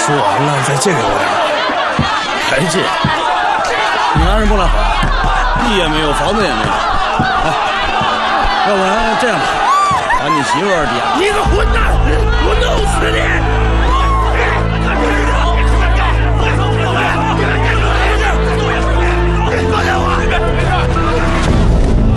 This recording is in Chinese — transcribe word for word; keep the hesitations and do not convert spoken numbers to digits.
说完了再借给我点。 还借？你拿人不来好，地也没有，房子也没有。哎，要不然这样吧，把你媳妇儿抵押。 你个混蛋！我弄死你！